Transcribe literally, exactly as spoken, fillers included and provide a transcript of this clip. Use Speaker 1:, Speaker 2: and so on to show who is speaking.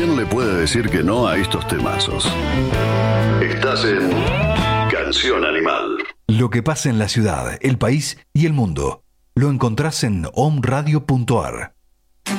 Speaker 1: ¿quién le puede decir que no a estos temazos? Estás en Canción Animal.
Speaker 2: Lo que pasa en la ciudad, el país y el mundo, lo encontrás en om radio punto a r.